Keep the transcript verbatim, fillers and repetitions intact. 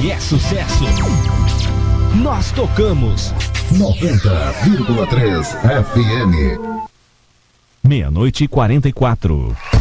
Se é sucesso, nós tocamos. noventa vírgula três F M. Meia-noite e quarenta e quatro.